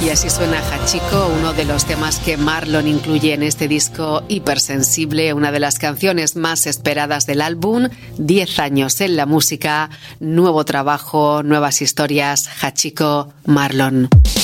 Y así suena Hachiko, uno de los temas que Marlon incluye en este disco hipersensible, una de las canciones más esperadas del álbum. 10 años en la música, nuevo trabajo, nuevas historias. Hachiko, Marlon.